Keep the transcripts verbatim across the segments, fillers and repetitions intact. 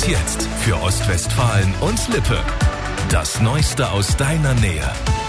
Und jetzt für Ostwestfalen und Lippe. Das Neueste aus deiner Nähe.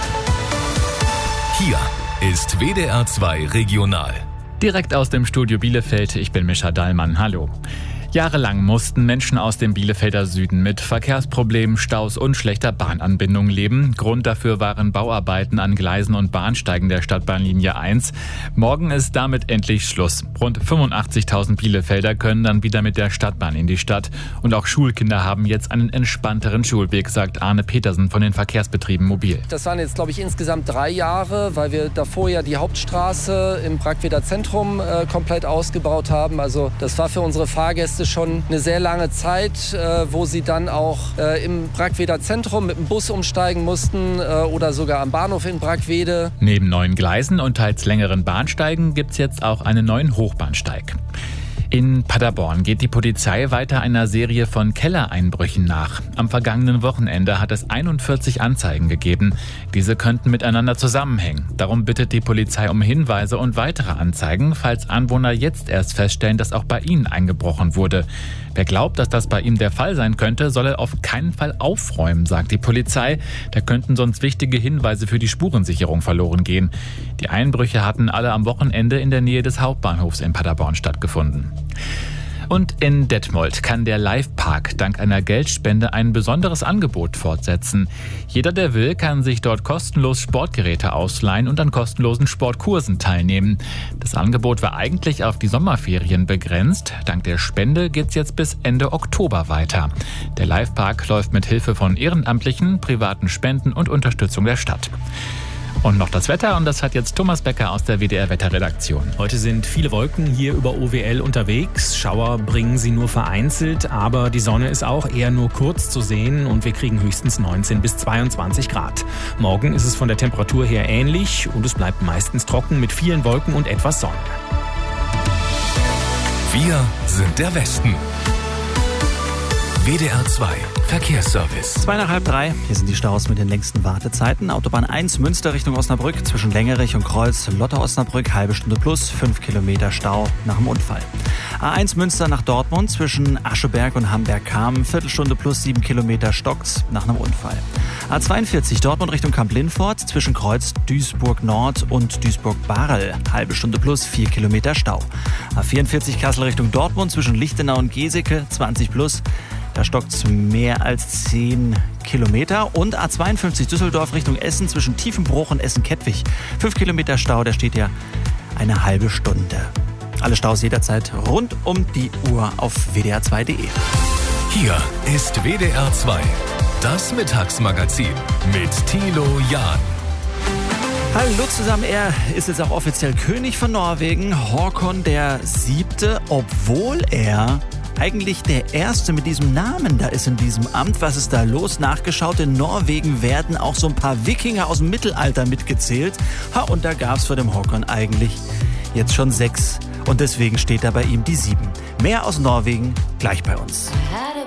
Hier ist W D R zwei Regional. Direkt aus dem Studio Bielefeld, ich bin Mischa Dallmann, hallo. Jahrelang mussten Menschen aus dem Bielefelder Süden mit Verkehrsproblemen, Staus und schlechter Bahnanbindung leben. Grund dafür waren Bauarbeiten an Gleisen und Bahnsteigen der Stadtbahnlinie eins. Morgen ist damit endlich Schluss. Rund fünfundachtzigtausend Bielefelder können dann wieder mit der Stadtbahn in die Stadt. Und auch Schulkinder haben jetzt einen entspannteren Schulweg, sagt Arne Petersen von den Verkehrsbetrieben Mobil. Das waren jetzt, glaube ich, insgesamt drei Jahre, weil wir davor ja die Hauptstraße im Brackweder Zentrum äh, komplett ausgebaut haben. Also das war für unsere Fahrgäste schon eine sehr lange Zeit, äh, wo sie dann auch äh, im Brackweder Zentrum mit dem Bus umsteigen mussten äh, oder sogar am Bahnhof in Brackwede. Neben neuen Gleisen und teils längeren Bahnsteigen gibt es jetzt auch einen neuen Hochbahnsteig. In Paderborn geht die Polizei weiter einer Serie von Kellereinbrüchen nach. Am vergangenen Wochenende hat es einundvierzig Anzeigen gegeben. Diese könnten miteinander zusammenhängen. Darum bittet die Polizei um Hinweise und weitere Anzeigen, falls Anwohner jetzt erst feststellen, dass auch bei ihnen eingebrochen wurde. Wer glaubt, dass das bei ihm der Fall sein könnte, soll auf keinen Fall aufräumen, sagt die Polizei. Da könnten sonst wichtige Hinweise für die Spurensicherung verloren gehen. Die Einbrüche hatten alle am Wochenende in der Nähe des Hauptbahnhofs in Paderborn stattgefunden. Und in Detmold kann der Live-Park dank einer Geldspende ein besonderes Angebot fortsetzen. Jeder, der will, kann sich dort kostenlos Sportgeräte ausleihen und an kostenlosen Sportkursen teilnehmen. Das Angebot war eigentlich auf die Sommerferien begrenzt. Dank der Spende geht's jetzt bis Ende Oktober weiter. Der Live-Park läuft mit Hilfe von Ehrenamtlichen, privaten Spenden und Unterstützung der Stadt. Und noch das Wetter, und das hat jetzt Thomas Becker aus der W D R-Wetterredaktion. Heute sind viele Wolken hier über O W L unterwegs. Schauer bringen sie nur vereinzelt, aber die Sonne ist auch eher nur kurz zu sehen und wir kriegen höchstens neunzehn bis zweiundzwanzig Grad. Morgen ist es von der Temperatur her ähnlich und es bleibt meistens trocken mit vielen Wolken und etwas Sonne. Wir sind der Westen. W D R zwei Verkehrsservice. Zwei nach halb drei. Hier sind die Staus mit den längsten Wartezeiten. Autobahn eins Münster Richtung Osnabrück zwischen Längerich und Kreuz Lotte-Osnabrück, halbe Stunde plus, fünf Kilometer Stau nach dem Unfall. A eins Münster nach Dortmund zwischen Ascheberg und Hamberg-Kamm, Viertelstunde plus, sieben Kilometer stockt nach einem Unfall. A zweiundvierzig Dortmund Richtung Kamp-Lindfort zwischen Kreuz Duisburg-Nord und Duisburg-Barel, halbe Stunde plus, vier Kilometer Stau. A vierundvierzig Kassel Richtung Dortmund zwischen Lichtenau und Geseke, zwanzig plus. Da stockt's mehr als zehn Kilometer. Und A zweiundfünfzig Düsseldorf Richtung Essen zwischen Tiefenbruch und Essen-Kettwig. fünf Kilometer Stau, da steht ja eine halbe Stunde. Alle Staus jederzeit rund um die Uhr auf W D R zwei Punkt D E. Hier ist W D R zwei, das Mittagsmagazin mit Thilo Jahn. Hallo zusammen, er ist jetzt auch offiziell König von Norwegen, Håkon der Siebte, obwohl er eigentlich der Erste mit diesem Namen da ist in diesem Amt. Was ist da los? Nachgeschaut, in Norwegen werden auch so ein paar Wikinger aus dem Mittelalter mitgezählt. Ha, und da gab's für den Håkon eigentlich jetzt schon sechs. Und deswegen steht da bei ihm die sieben. Mehr aus Norwegen gleich bei uns.